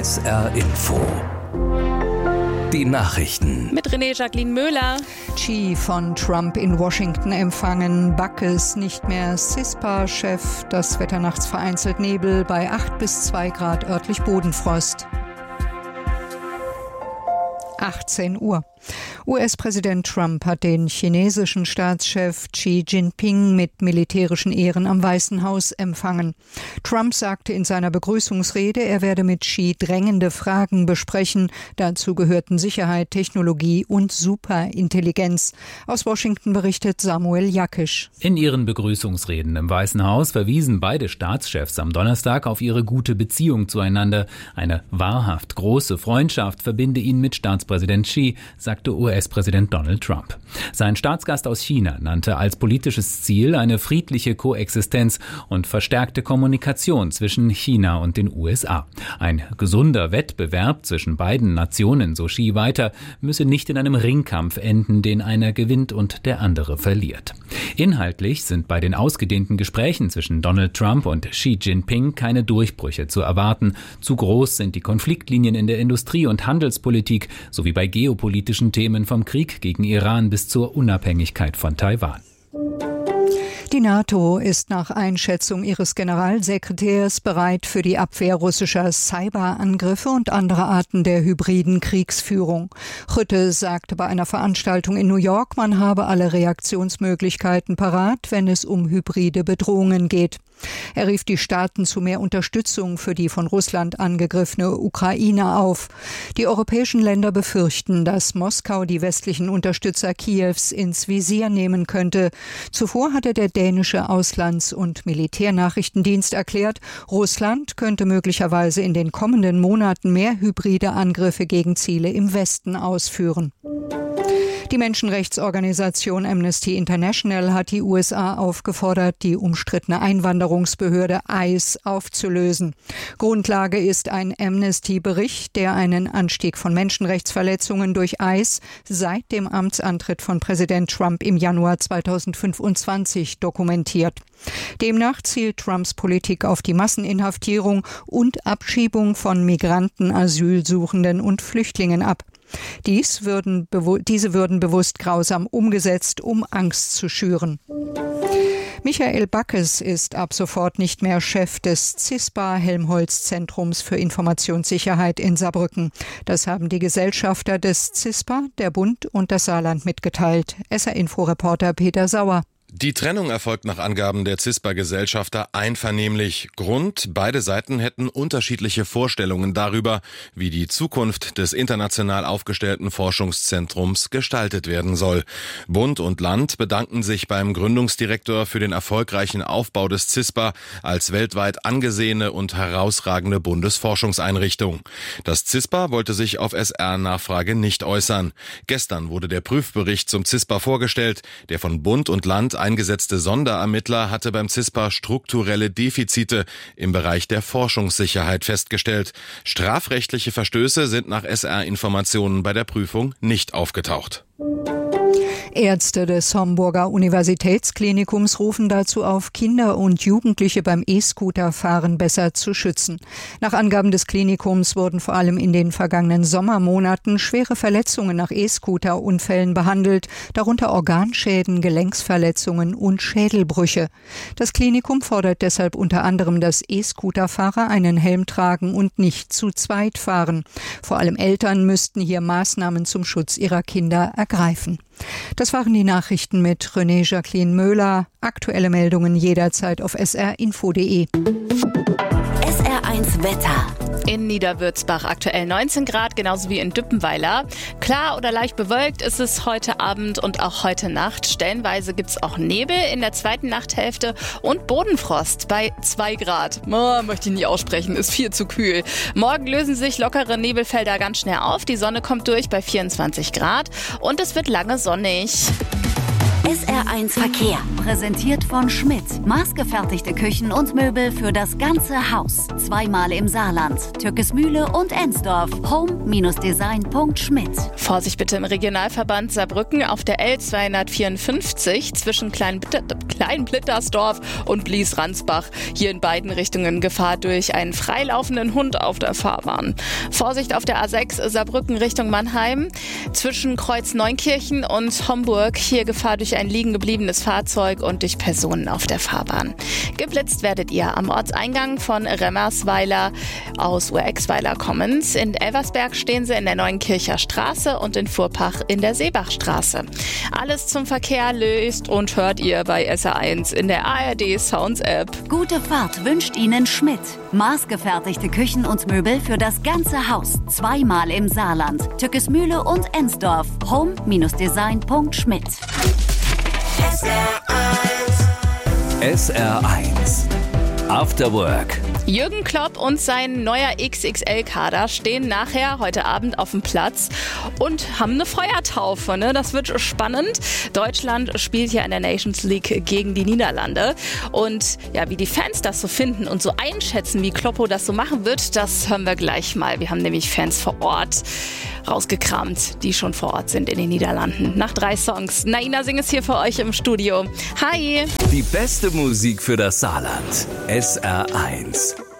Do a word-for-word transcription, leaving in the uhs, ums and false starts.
S R Info. Die Nachrichten. Mit René Jacqueline Möhler. Xi von Trump in Washington empfangen. Backes nicht mehr CISPA-Chef. Das Wetter nachts vereinzelt Nebel bei acht bis zwei Grad, örtlich Bodenfrost. achtzehn Uhr. U S-Präsident Trump hat den chinesischen Staatschef Xi Jinping mit militärischen Ehren am Weißen Haus empfangen. Trump sagte in seiner Begrüßungsrede, er werde mit Xi drängende Fragen besprechen. Dazu gehörten Sicherheit, Technologie und Superintelligenz. Aus Washington berichtet Samuel Jakisch. In ihren Begrüßungsreden im Weißen Haus verwiesen beide Staatschefs am Donnerstag auf ihre gute Beziehung zueinander. Eine wahrhaft große Freundschaft verbinde ihn mit Staatspräsident Xi, sagte U S-Präsident Donald Trump. Sein Staatsgast aus China nannte als politisches Ziel eine friedliche Koexistenz und verstärkte Kommunikation zwischen China und den U S A. Ein gesunder Wettbewerb zwischen beiden Nationen, so Xi weiter, müsse nicht in einem Ringkampf enden, den einer gewinnt und der andere verliert. Inhaltlich sind bei den ausgedehnten Gesprächen zwischen Donald Trump und Xi Jinping keine Durchbrüche zu erwarten. Zu groß sind die Konfliktlinien in der Industrie- und Handelspolitik sowie bei geopolitischen Themen vom Krieg gegen Iran bis zur Unabhängigkeit von Taiwan. Die NATO ist nach Einschätzung ihres Generalsekretärs bereit für die Abwehr russischer Cyberangriffe und anderer Arten der hybriden Kriegsführung. Rutte sagte bei einer Veranstaltung in New York, man habe alle Reaktionsmöglichkeiten parat, wenn es um hybride Bedrohungen geht. Er rief die Staaten zu mehr Unterstützung für die von Russland angegriffene Ukraine auf. Die europäischen Länder befürchten, dass Moskau die westlichen Unterstützer Kiews ins Visier nehmen könnte. Zuvor hatte der dänische Auslands- und Militärnachrichtendienst erklärt, Russland könnte möglicherweise in den kommenden Monaten mehr hybride Angriffe gegen Ziele im Westen ausführen. Die Menschenrechtsorganisation Amnesty International hat die U S A aufgefordert, die umstrittene Einwanderungsbehörde I C E aufzulösen. Grundlage ist ein Amnesty-Bericht, der einen Anstieg von Menschenrechtsverletzungen durch I C E seit dem Amtsantritt von Präsident Trump im Januar zweitausendfünfundzwanzig dokumentiert. Demnach zielt Trumps Politik auf die Masseninhaftierung und Abschiebung von Migranten, Asylsuchenden und Flüchtlingen ab. Dies würden, diese würden bewusst grausam umgesetzt, um Angst zu schüren. Michael Backes ist ab sofort nicht mehr Chef des CISPA Helmholtz-Zentrums für Informationssicherheit in Saarbrücken. Das haben die Gesellschafter des CISPA, der Bund und das Saarland mitgeteilt. S R-Info-Reporter Peter Sauer. Die Trennung erfolgt nach Angaben der CISPA-Gesellschafter einvernehmlich. Grund: beide Seiten hätten unterschiedliche Vorstellungen darüber, wie die Zukunft des international aufgestellten Forschungszentrums gestaltet werden soll. Bund und Land bedanken sich beim Gründungsdirektor für den erfolgreichen Aufbau des CISPA als weltweit angesehene und herausragende Bundesforschungseinrichtung. Das CISPA wollte sich auf S R-Nachfrage nicht äußern. Gestern wurde der Prüfbericht zum CISPA vorgestellt, der von Bund und Land eingesetzte Sonderermittler hatte beim CISPA strukturelle Defizite im Bereich der Forschungssicherheit festgestellt. Strafrechtliche Verstöße sind nach S R-Informationen bei der Prüfung nicht aufgetaucht. Ärzte des Homburger Universitätsklinikums rufen dazu auf, Kinder und Jugendliche beim E-Scooter-Fahren besser zu schützen. Nach Angaben des Klinikums wurden vor allem in den vergangenen Sommermonaten schwere Verletzungen nach E-Scooter-Unfällen behandelt, darunter Organschäden, Gelenksverletzungen und Schädelbrüche. Das Klinikum fordert deshalb unter anderem, dass E-Scooter-Fahrer einen Helm tragen und nicht zu zweit fahren. Vor allem Eltern müssten hier Maßnahmen zum Schutz ihrer Kinder ergreifen. Das waren die Nachrichten mit René Jacqueline Möhler. Aktuelle Meldungen jederzeit auf S R Info punkt de. S R eins Wetter. In Niederwürzbach aktuell neunzehn Grad, genauso wie in Düppenweiler. Klar oder leicht bewölkt ist es heute Abend und auch heute Nacht. Stellenweise gibt es auch Nebel in der zweiten Nachthälfte und Bodenfrost bei zwei Grad. Oh, möchte ich nicht aussprechen, ist viel zu kühl. Morgen lösen sich lockere Nebelfelder ganz schnell auf. Die Sonne kommt durch bei vierundzwanzig Grad und es wird lange sonnig. S R eins Verkehr, präsentiert von Schmidt. Maßgefertigte Küchen und Möbel für das ganze Haus. Zweimal im Saarland, Türkesmühle und Ensdorf. home Design punkt schmidt. Vorsicht bitte im Regionalverband Saarbrücken auf der L zweihundertvierundfünfzig zwischen Kleinblittersdorf und Blies-Ransbach. Hier in beiden Richtungen Gefahr durch einen freilaufenden Hund auf der Fahrbahn. Vorsicht auf der A sechs Saarbrücken Richtung Mannheim zwischen Kreuz Neunkirchen und Homburg. Hier Gefahr durch ein liegen gebliebenes Fahrzeug und durch Personen auf der Fahrbahn. Geblitzt werdet ihr am Ortseingang von Remmersweiler aus Urexweiler kommend. In Elversberg stehen sie in der Neuenkircher Straße und in Furpach in der Seebachstraße. Alles zum Verkehr löst und hört ihr bei S R eins in der A R D Sounds App. Gute Fahrt wünscht Ihnen Schmidt. Maßgefertigte Küchen und Möbel für das ganze Haus. Zweimal im Saarland, Türkesmühle und Ensdorf. home Design punkt schmidt. S R eins After Work. Jürgen Klopp und sein neuer X X L-Kader stehen nachher heute Abend auf dem Platz und haben eine Feuertaufe. Ne? Das wird spannend. Deutschland spielt ja in der Nations League gegen die Niederlande. Und ja, wie die Fans das so finden und so einschätzen, wie Kloppo das so machen wird, das hören wir gleich mal. Wir haben nämlich Fans vor Ort rausgekramt, die schon vor Ort sind in den Niederlanden. Nach drei Songs. Naina singt es hier für euch im Studio. Hi! Die beste Musik für das Saarland. S R eins.